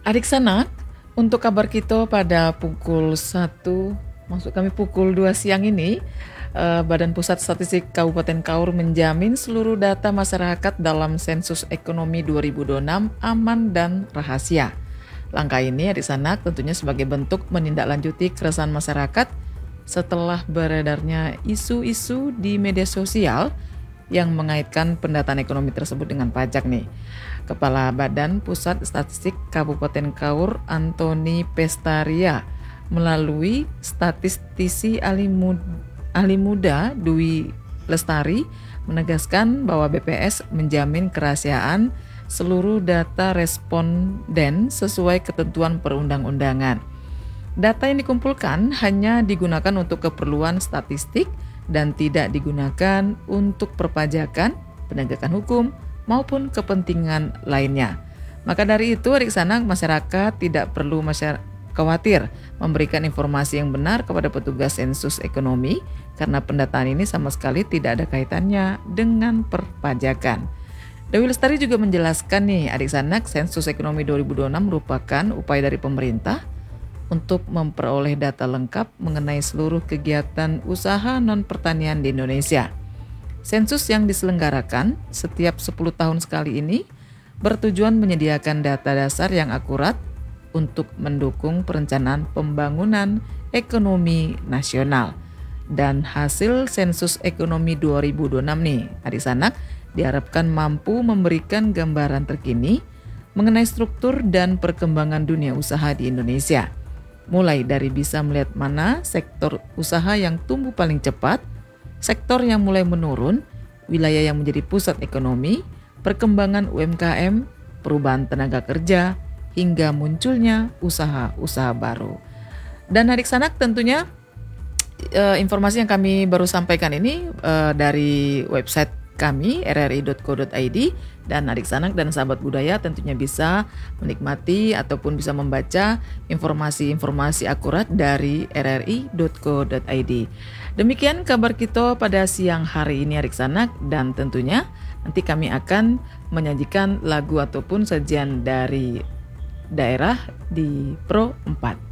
Adik Sanak, untuk kabar kita pada pukul 1, maksud kami pukul 2 siang ini, Badan Pusat Statistik Kabupaten Kaur menjamin seluruh data masyarakat dalam sensus ekonomi 2026 aman dan rahasia. Langkah ini Adik Sanak tentunya sebagai bentuk menindaklanjuti keresahan masyarakat setelah beredarnya isu-isu di media sosial yang mengaitkan pendataan ekonomi tersebut dengan pajak nih. Kepala Badan Pusat Statistik Kabupaten Kaur, Antoni Pestaria, melalui statistisi ahli muda Dwi Lestari, menegaskan bahwa BPS menjamin kerahasiaan seluruh data responden sesuai ketentuan perundang-undangan. Data yang dikumpulkan hanya digunakan untuk keperluan statistik dan tidak digunakan untuk perpajakan, penegakan hukum, maupun kepentingan lainnya. Maka dari itu, adik sanak, masyarakat tidak perlu khawatir memberikan informasi yang benar kepada petugas sensus ekonomi karena pendataan ini sama sekali tidak ada kaitannya dengan perpajakan. Dewi Lestari juga menjelaskan nih, adik sanak, sensus ekonomi 2026 merupakan upaya dari pemerintah untuk memperoleh data lengkap mengenai seluruh kegiatan usaha non-pertanian di Indonesia. Sensus yang diselenggarakan setiap 10 tahun sekali ini bertujuan menyediakan data dasar yang akurat untuk mendukung perencanaan pembangunan ekonomi nasional. Dan hasil sensus ekonomi 2026 nih, adik sanak, diharapkan mampu memberikan gambaran terkini mengenai struktur dan perkembangan dunia usaha di Indonesia. Mulai dari bisa melihat mana sektor usaha yang tumbuh paling cepat, sektor yang mulai menurun, wilayah yang menjadi pusat ekonomi, perkembangan UMKM, perubahan tenaga kerja, hingga munculnya usaha-usaha baru. Dan adik sanak, tentunya informasi yang kami baru sampaikan ini dari website kami rri.co.id, dan adik sanak dan sahabat budaya tentunya bisa menikmati ataupun bisa membaca informasi-informasi akurat dari rri.co.id. Demikian kabar kita pada siang hari ini adik sanak, dan tentunya nanti kami akan menyajikan lagu ataupun sajian dari daerah di Pro 4.